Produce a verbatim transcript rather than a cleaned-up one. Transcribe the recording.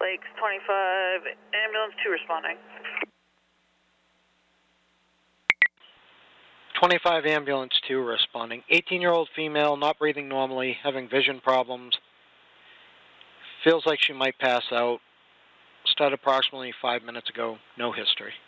Lakes twenty-five, ambulance two responding. twenty-five ambulance two responding. eighteen-year-old female, not breathing normally, having vision problems. Feels like she might pass out. Started approximately five minutes ago. No history.